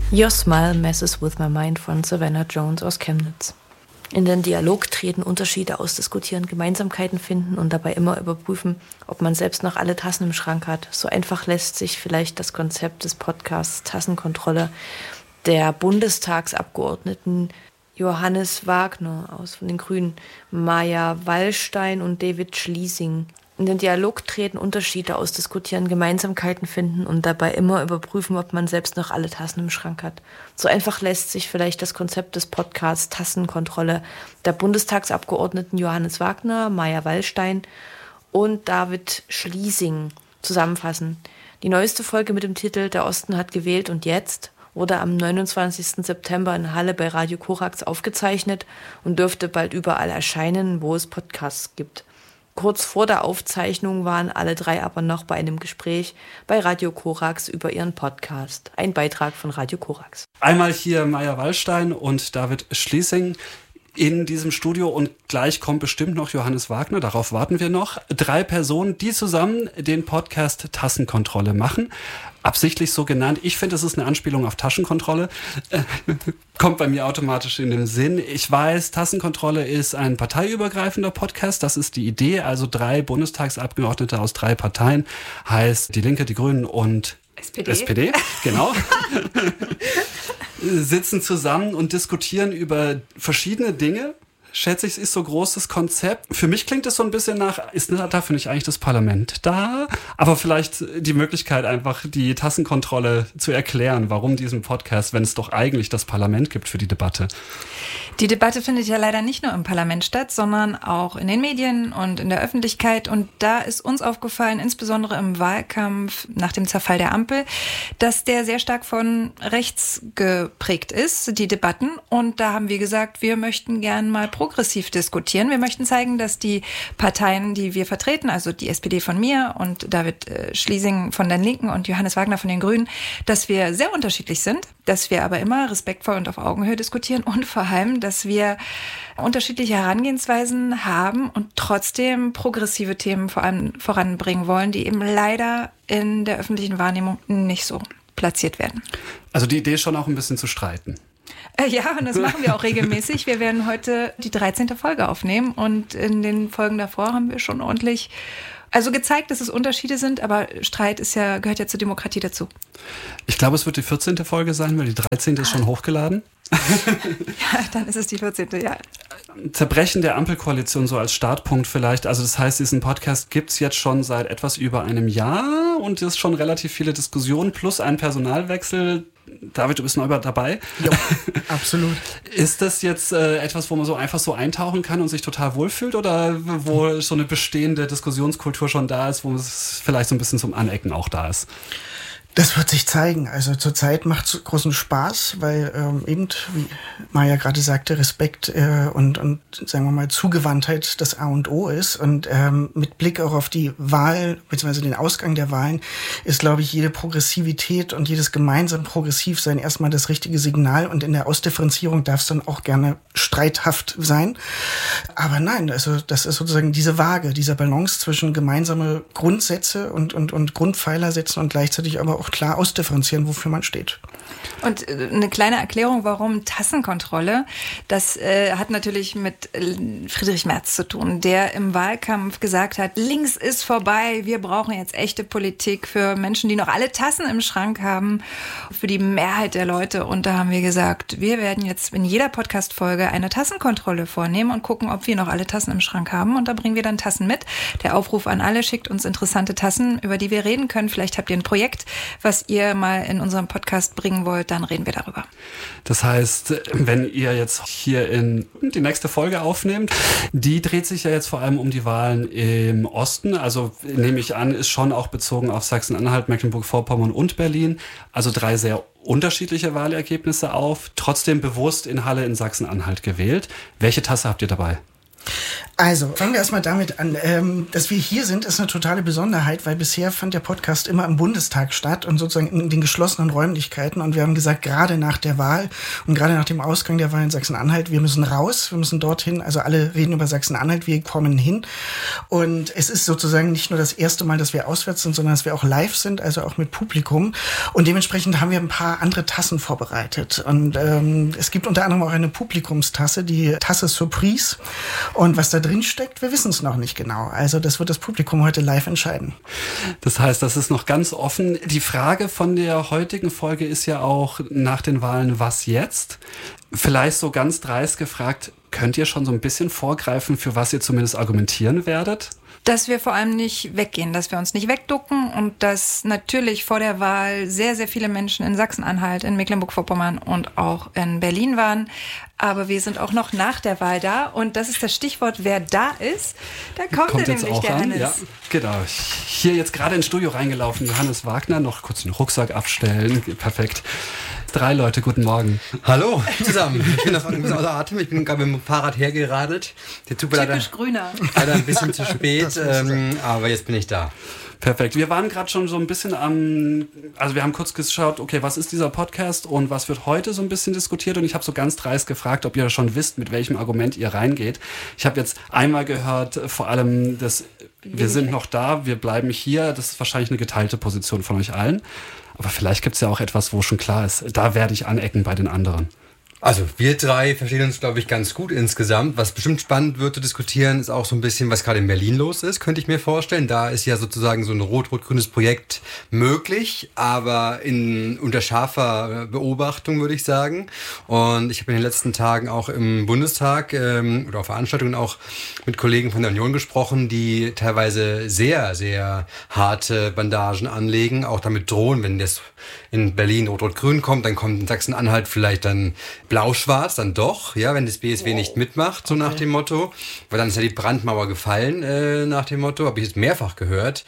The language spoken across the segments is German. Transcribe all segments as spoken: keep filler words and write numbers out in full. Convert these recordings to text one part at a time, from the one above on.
Your Smile Messes with My Mind von Savannah Jones aus Chemnitz. In den Dialog treten, Unterschiede ausdiskutieren, Gemeinsamkeiten finden und dabei immer überprüfen, ob man selbst noch alle Tassen im Schrank hat. So einfach lässt sich vielleicht das Konzept des Podcasts Tassenkontrolle der Bundestagsabgeordneten Johannes Wagner aus von den Grünen, Maja Wallstein und David Schliesing. In den Dialog treten, Unterschiede ausdiskutieren, Gemeinsamkeiten finden und dabei immer überprüfen, ob man selbst noch alle Tassen im Schrank hat. So einfach lässt sich vielleicht das Konzept des Podcasts Tassenkontrolle der Bundestagsabgeordneten Johannes Wagner, Maja Wallstein und David Schliesing zusammenfassen. Die neueste Folge mit dem Titel Der Osten hat gewählt und jetzt wurde am neunundzwanzigsten September in Halle bei Radio Korax aufgezeichnet und dürfte bald überall erscheinen, wo es Podcasts gibt. Kurz vor der Aufzeichnung waren alle drei aber noch bei einem Gespräch bei Radio Korax über ihren Podcast. Ein Beitrag von Radio Korax. Einmal hier Maja Wallstein und David Schliesing in diesem Studio und gleich kommt bestimmt noch Johannes Wagner, darauf warten wir noch. Drei Personen, die zusammen den Podcast Tassenkontrolle machen. Absichtlich so genannt. Ich finde, es ist eine Anspielung auf Taschenkontrolle. Äh, kommt bei mir automatisch in den Sinn. Ich weiß, Tassenkontrolle ist ein parteiübergreifender Podcast. Das ist die Idee. Also drei Bundestagsabgeordnete aus drei Parteien. Heißt die Linke, die Grünen und S P D. S P D, genau. Sitzen zusammen und diskutieren über verschiedene Dinge. Schätze ich, es ist so großes Konzept. Für mich klingt es so ein bisschen nach, ist dafür nicht eigentlich das Parlament da? Aber vielleicht die Möglichkeit einfach, die Tassenkontrolle zu erklären, warum diesen Podcast, wenn es doch eigentlich das Parlament gibt für die Debatte. Die Debatte findet ja leider nicht nur im Parlament statt, sondern auch in den Medien und in der Öffentlichkeit. Und da ist uns aufgefallen, insbesondere im Wahlkampf nach dem Zerfall der Ampel, dass der sehr stark von rechts geprägt ist, die Debatten. Und da haben wir gesagt, wir möchten gern mal progressiv diskutieren. Wir möchten zeigen, dass die Parteien, die wir vertreten, also die S P D von mir und David Schliesing von den Linken und Johannes Wagner von den Grünen, dass wir sehr unterschiedlich sind, dass wir aber immer respektvoll und auf Augenhöhe diskutieren und vor allem, dass wir unterschiedliche Herangehensweisen haben und trotzdem progressive Themen vor allem voranbringen wollen, die eben leider in der öffentlichen Wahrnehmung nicht so platziert werden. Also die Idee ist schon auch ein bisschen zu streiten. Ja, und das machen wir auch regelmäßig. Wir werden heute die dreizehnte Folge aufnehmen und in den Folgen davor haben wir schon ordentlich also gezeigt, dass es Unterschiede sind, aber Streit ist ja, gehört ja zur Demokratie dazu. Ich glaube, es wird die vierzehnte Folge sein, weil die dreizehnte ist schon hochgeladen. Ja, dann ist es die vierzehnte, ja. Zerbrechen der Ampelkoalition so als Startpunkt vielleicht. Also das heißt, diesen Podcast gibt's jetzt schon seit etwas über einem Jahr und es ist schon relativ viele Diskussionen plus ein Personalwechsel. David, du bist neu dabei. Jo, absolut. Ist das jetzt äh, etwas, wo man so einfach so eintauchen kann und sich total wohlfühlt oder wo so eine bestehende Diskussionskultur schon da ist, wo es vielleicht so ein bisschen zum Anecken auch da ist? Das wird sich zeigen. Also zurzeit macht es großen Spaß, weil ähm, eben, wie Maja gerade sagte, Respekt äh, und, und sagen wir mal Zugewandtheit das A und O ist. Und ähm, mit Blick auch auf die Wahl bzw. den Ausgang der Wahlen ist, glaube ich, jede Progressivität und jedes gemeinsam progressiv sein erstmal das richtige Signal. Und in der Ausdifferenzierung darf es dann auch gerne streithaft sein. Aber nein, also das ist sozusagen diese Waage, dieser Balance zwischen gemeinsame Grundsätze und, und, und Grundpfeiler setzen und gleichzeitig aber auch klar ausdifferenzieren, wofür man steht. Und eine kleine Erklärung, warum Tassenkontrolle, das äh, hat natürlich mit Friedrich Merz zu tun, der im Wahlkampf gesagt hat, links ist vorbei, wir brauchen jetzt echte Politik für Menschen, die noch alle Tassen im Schrank haben, für die Mehrheit der Leute. Und da haben wir gesagt, wir werden jetzt in jeder Podcast-Folge eine Tassenkontrolle vornehmen und gucken, ob wir noch alle Tassen im Schrank haben. Und da bringen wir dann Tassen mit. Der Aufruf an alle, schickt uns interessante Tassen, über die wir reden können. Vielleicht habt ihr ein Projekt, was ihr mal in unserem Podcast bringen wollt, dann reden wir darüber. Das heißt, wenn ihr jetzt hier in die nächste Folge aufnehmt, die dreht sich ja jetzt vor allem um die Wahlen im Osten. Also nehme ich an, ist schon auch bezogen auf Sachsen-Anhalt, Mecklenburg-Vorpommern und Berlin. Also drei sehr unterschiedliche Wahlergebnisse auf. Trotzdem bewusst in Halle in Sachsen-Anhalt gewählt. Welche Tasse habt ihr dabei? Also, fangen wir erstmal damit an. Ähm, dass wir hier sind, ist eine totale Besonderheit, weil bisher fand der Podcast immer im Bundestag statt und sozusagen in den geschlossenen Räumlichkeiten. Und wir haben gesagt, gerade nach der Wahl und gerade nach dem Ausgang der Wahl in Sachsen-Anhalt, wir müssen raus, wir müssen dorthin. Also alle reden über Sachsen-Anhalt, wir kommen hin. Und es ist sozusagen nicht nur das erste Mal, dass wir auswärts sind, sondern dass wir auch live sind, also auch mit Publikum. Und dementsprechend haben wir ein paar andere Tassen vorbereitet. Und ähm, es gibt unter anderem auch eine Publikumstasse, die Tasse Surprise. Und was da drin steckt, wir wissen es noch nicht genau. Also das wird das Publikum heute live entscheiden. Das heißt, das ist noch ganz offen. Die Frage von der heutigen Folge ist ja auch nach den Wahlen, was jetzt? Vielleicht so ganz dreist gefragt, könnt ihr schon so ein bisschen vorgreifen, für was ihr zumindest argumentieren werdet? Dass wir vor allem nicht weggehen, dass wir uns nicht wegducken und dass natürlich vor der Wahl sehr, sehr viele Menschen in Sachsen-Anhalt, in Mecklenburg-Vorpommern und auch in Berlin waren. Aber wir sind auch noch nach der Wahl da und das ist das Stichwort, wer da ist. Da kommt, kommt er jetzt nämlich, auch der an. Hannes. Ja, genau. Hier jetzt gerade ins Studio reingelaufen, Johannes Wagner, noch kurz den Rucksack abstellen. Perfekt. Drei Leute, guten Morgen. Hallo zusammen. Ich bin noch ein bisschen außer Atem. Ich bin gerade mit dem Fahrrad hergeradelt. Der Zug war leider, grüner. leider ein bisschen zu spät, ähm, aber jetzt bin ich da. Perfekt. Wir waren gerade schon so ein bisschen am, also wir haben kurz geschaut, okay, was ist dieser Podcast und was wird heute so ein bisschen diskutiert und ich habe so ganz dreist gefragt, ob ihr schon wisst, mit welchem Argument ihr reingeht. Ich habe jetzt einmal gehört, vor allem das, wir sind noch da, wir bleiben hier, das ist wahrscheinlich eine geteilte Position von euch allen. Aber vielleicht gibt es ja auch etwas, wo schon klar ist, da werde ich anecken bei den anderen. Also wir drei verstehen uns, glaube ich, ganz gut insgesamt. Was bestimmt spannend wird zu diskutieren, ist auch so ein bisschen, was gerade in Berlin los ist, könnte ich mir vorstellen. Da ist ja sozusagen so ein rot-rot-grünes Projekt möglich, aber in unter scharfer Beobachtung, würde ich sagen. Und ich habe in den letzten Tagen auch im Bundestag ähm, oder auf Veranstaltungen auch mit Kollegen von der Union gesprochen, die teilweise sehr, sehr harte Bandagen anlegen, auch damit drohen, wenn das in Berlin rot-rot-grün kommt, dann kommt in Sachsen-Anhalt vielleicht dann blau-schwarz, dann doch, ja, wenn das B S W wow. nicht mitmacht, so okay. nach dem Motto, weil dann ist ja die Brandmauer gefallen, äh, nach dem Motto, habe ich jetzt mehrfach gehört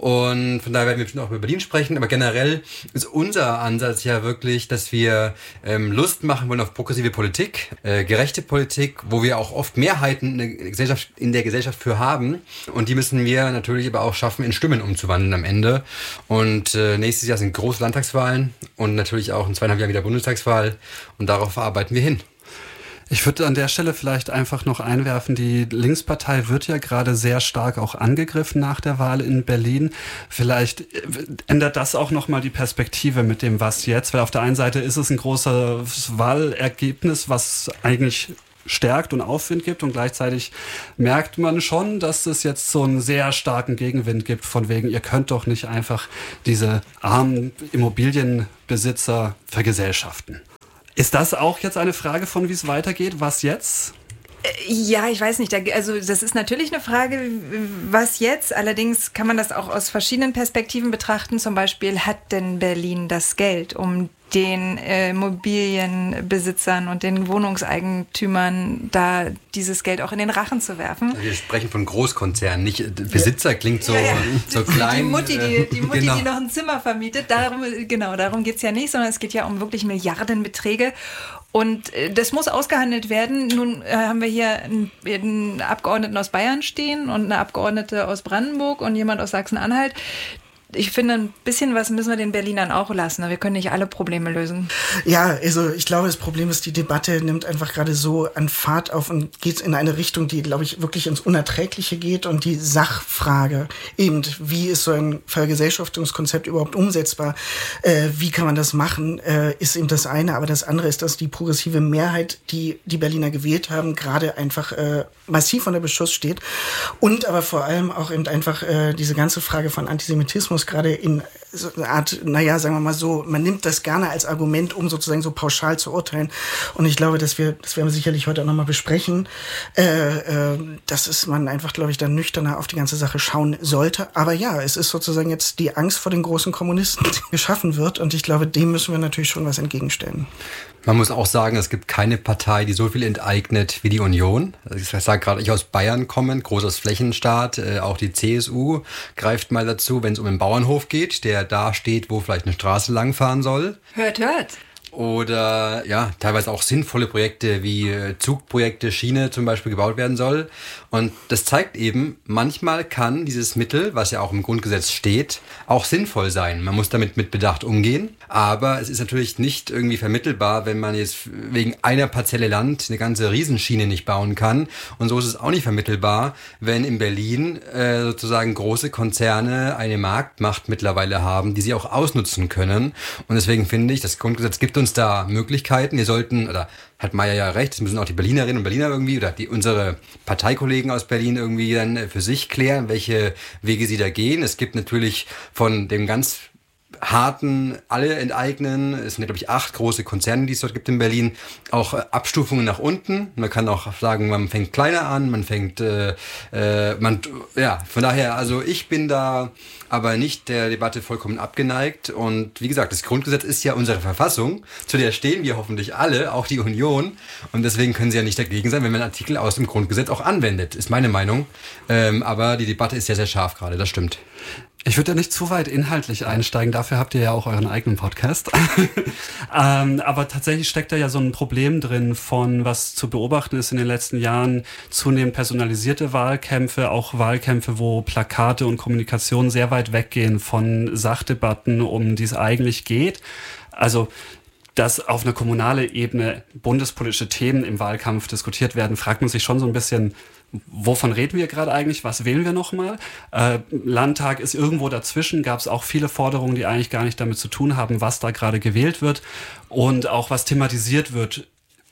und von daher werden wir bestimmt auch über Berlin sprechen, aber generell ist unser Ansatz ja wirklich, dass wir ähm, Lust machen wollen auf progressive Politik, äh, gerechte Politik, wo wir auch oft Mehrheiten in der Gesellschaft, in der Gesellschaft für haben und die müssen wir natürlich aber auch schaffen, in Stimmen umzuwandeln am Ende und äh, nächstes Jahr sind große Landtagswahlen und natürlich auch in zweieinhalb Jahren wieder Bundestagswahl und darauf arbeiten wir hin. Ich würde an der Stelle vielleicht einfach noch einwerfen, die Linkspartei wird ja gerade sehr stark auch angegriffen nach der Wahl in Berlin. Vielleicht ändert das auch nochmal die Perspektive mit dem Was jetzt, weil auf der einen Seite ist es ein großes Wahlergebnis, was eigentlich stärkt und Aufwind gibt und gleichzeitig merkt man schon, dass es jetzt so einen sehr starken Gegenwind gibt von wegen, ihr könnt doch nicht einfach diese armen Immobilienbesitzer vergesellschaften. Ist das auch jetzt eine Frage von, wie es weitergeht? Was jetzt? Ja, ich weiß nicht. Also das ist natürlich eine Frage, was jetzt? Allerdings kann man das auch aus verschiedenen Perspektiven betrachten. Zum Beispiel, hat denn Berlin das Geld, um den äh, Immobilienbesitzern und den Wohnungseigentümern da dieses Geld auch in den Rachen zu werfen? Wir sprechen von Großkonzernen, nicht Besitzer klingt so, ja, ja. so klein. Die Mutti, die, die, Mutti genau. die noch ein Zimmer vermietet, darum, genau, darum geht's ja nicht, sondern es geht ja um wirklich Milliardenbeträge. Und äh, das muss ausgehandelt werden. Nun äh, haben wir hier einen, einen Abgeordneten aus Bayern stehen und eine Abgeordnete aus Brandenburg und jemand aus Sachsen-Anhalt. Ich finde, ein bisschen was müssen wir den Berlinern auch lassen. Wir können nicht alle Probleme lösen. Ja, also ich glaube, das Problem ist, die Debatte nimmt einfach gerade so an Fahrt auf und geht in eine Richtung, die, glaube ich, wirklich ins Unerträgliche geht. Und die Sachfrage, eben, wie ist so ein Vergesellschaftungskonzept überhaupt umsetzbar? Äh, wie kann man das machen? Äh, ist eben das eine. Aber das andere ist, dass die progressive Mehrheit, die die Berliner gewählt haben, gerade einfach äh, massiv unter Beschuss steht. Und aber vor allem auch eben einfach äh, diese ganze Frage von Antisemitismus gerade in so eine Art, naja, sagen wir mal so, man nimmt das gerne als Argument, um sozusagen so pauschal zu urteilen. Und ich glaube, dass wir, das werden wir sicherlich heute auch nochmal besprechen, äh, äh, dass es man einfach, glaube ich, dann nüchterner auf die ganze Sache schauen sollte. Aber ja, es ist sozusagen jetzt die Angst vor den großen Kommunisten, die geschaffen wird. Und ich glaube, dem müssen wir natürlich schon was entgegenstellen. Man muss auch sagen, es gibt keine Partei, die so viel enteignet wie die Union. Ich sage gerade, ich aus Bayern komme, großes Flächenstaat. Äh, auch die C S U greift mal dazu, wenn es um den Bauernhof geht, der da steht, wo vielleicht eine Straße langfahren soll. Hört, hört. oder ja, teilweise auch sinnvolle Projekte wie Zugprojekte, Schiene zum Beispiel gebaut werden soll. Und das zeigt eben, manchmal kann dieses Mittel, was ja auch im Grundgesetz steht, auch sinnvoll sein. Man muss damit mit Bedacht umgehen, aber es ist natürlich nicht irgendwie vermittelbar, wenn man jetzt wegen einer Parzelle Land eine ganze Riesenschiene nicht bauen kann. Und so ist es auch nicht vermittelbar, wenn in Berlin äh, sozusagen große Konzerne eine Marktmacht mittlerweile haben, die sie auch ausnutzen können. Und deswegen finde ich, das Grundgesetz gibt uns da Möglichkeiten. Wir sollten, oder hat Maya ja recht, das müssen auch die Berlinerinnen und Berliner irgendwie, oder die unsere Parteikollegen aus Berlin irgendwie dann für sich klären, welche Wege sie da gehen. Es gibt natürlich von dem ganz harten, alle enteignen, es sind ja, glaube ich, acht große Konzerne, die es dort gibt in Berlin, auch äh, Abstufungen nach unten. Man kann auch sagen, man fängt kleiner an, man fängt, äh, äh, man, ja, von daher, also ich bin da aber nicht der Debatte vollkommen abgeneigt und wie gesagt, das Grundgesetz ist ja unsere Verfassung, zu der stehen wir hoffentlich alle, auch die Union, und deswegen können sie ja nicht dagegen sein, wenn man Artikel aus dem Grundgesetz auch anwendet, ist meine Meinung, ähm, aber die Debatte ist sehr, sehr scharf gerade, das stimmt. Ich würde ja nicht zu weit inhaltlich einsteigen, dafür habt ihr ja auch euren eigenen Podcast. ähm, aber tatsächlich steckt da ja so ein Problem drin von, was zu beobachten ist in den letzten Jahren, zunehmend personalisierte Wahlkämpfe, auch Wahlkämpfe, wo Plakate und Kommunikation sehr weit weggehen von Sachdebatten, um die es eigentlich geht. Also dass auf einer kommunalen Ebene bundespolitische Themen im Wahlkampf diskutiert werden, fragt man sich schon so ein bisschen, wovon reden wir gerade eigentlich? Was wählen wir nochmal? Äh, Landtag ist irgendwo dazwischen, gab es auch viele Forderungen, die eigentlich gar nicht damit zu tun haben, was da gerade gewählt wird und auch was thematisiert wird.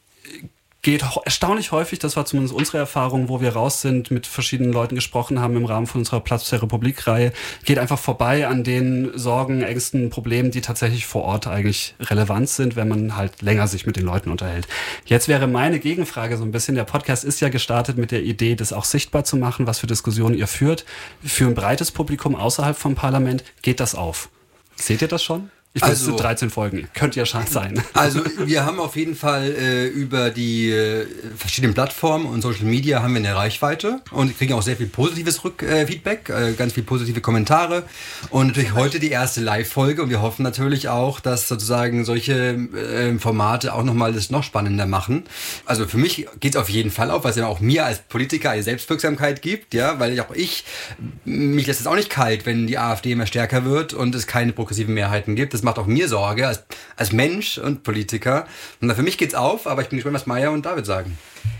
Geht erstaunlich häufig, das war zumindest unsere Erfahrung, wo wir raus sind, mit verschiedenen Leuten gesprochen haben im Rahmen von unserer Platz der Republik-Reihe, geht einfach vorbei an den Sorgen, Ängsten, Problemen, die tatsächlich vor Ort eigentlich relevant sind, wenn man halt länger sich mit den Leuten unterhält. Jetzt wäre meine Gegenfrage so ein bisschen, der Podcast ist ja gestartet mit der Idee, das auch sichtbar zu machen, was für Diskussionen ihr führt. Für ein breites Publikum außerhalb vom Parlament geht das auf. Seht ihr das schon? Ich weiß, also, es sind dreizehn Folgen. Könnte ja schon sein. Also wir haben auf jeden Fall äh, über die äh, verschiedenen Plattformen und Social Media haben wir eine Reichweite und kriegen auch sehr viel positives Rückfeedback, äh, äh, ganz viel positive Kommentare und natürlich heute die erste Live-Folge und wir hoffen natürlich auch, dass sozusagen solche äh, Formate auch nochmal das noch spannender machen. Also für mich geht es auf jeden Fall auf, was ja auch mir als Politiker eine Selbstwirksamkeit gibt, ja, weil auch ich, mich lässt es auch nicht kalt, wenn die AfD immer stärker wird und es keine progressiven Mehrheiten gibt. Das macht auch mir Sorge als, als Mensch und Politiker. Und für mich geht's auf, aber ich bin gespannt, was Maya und David sagen.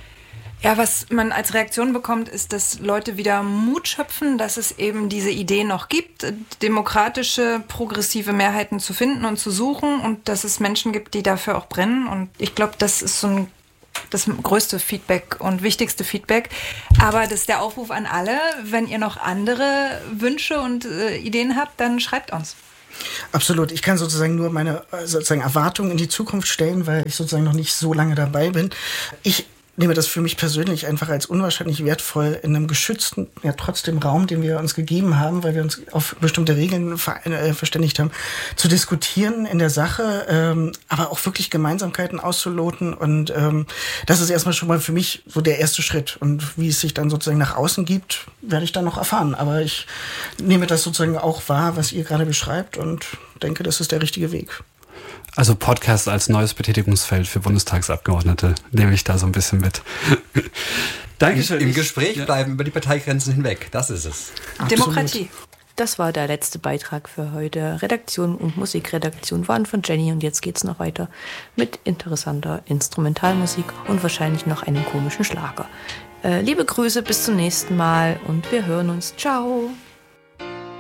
Ja, was man als Reaktion bekommt, ist, dass Leute wieder Mut schöpfen, dass es eben diese Idee noch gibt, demokratische, progressive Mehrheiten zu finden und zu suchen und dass es Menschen gibt, die dafür auch brennen. Und ich glaube, das ist so ein das größte Feedback und wichtigste Feedback. Aber das ist der Aufruf an alle, wenn ihr noch andere Wünsche und äh, Ideen habt, dann schreibt uns. Absolut. Ich kann sozusagen nur meine sozusagen Erwartungen in die Zukunft stellen, weil ich sozusagen noch nicht so lange dabei bin. Ich nehme das für mich persönlich einfach als unwahrscheinlich wertvoll, in einem geschützten, ja trotzdem Raum, den wir uns gegeben haben, weil wir uns auf bestimmte Regeln ver- äh, verständigt haben, zu diskutieren in der Sache, ähm, aber auch wirklich Gemeinsamkeiten auszuloten. Und ähm, das ist erstmal schon mal für mich so der erste Schritt. Und wie es sich dann sozusagen nach außen gibt, werde ich dann noch erfahren. Aber ich nehme das sozusagen auch wahr, was ihr gerade beschreibt und denke, das ist der richtige Weg. Also Podcast als neues Betätigungsfeld für Bundestagsabgeordnete nehme ich da so ein bisschen mit. Dankeschön. Im Gespräch bleiben über die Parteigrenzen hinweg. Das ist es. Absolut. Demokratie. Das war der letzte Beitrag für heute. Redaktion und Musikredaktion waren von Jenny und jetzt geht's noch weiter mit interessanter Instrumentalmusik und wahrscheinlich noch einem komischen Schlager. Äh, liebe Grüße, bis zum nächsten Mal und wir hören uns. Ciao.